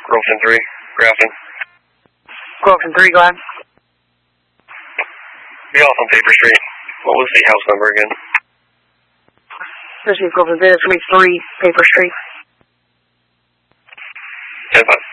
Grafton 3, Grafton. Grafton 3, go ahead. Be off on Paper Street. What was the house number again? This is Grafton 3, it's going to be 3 Paper Street. 10-5.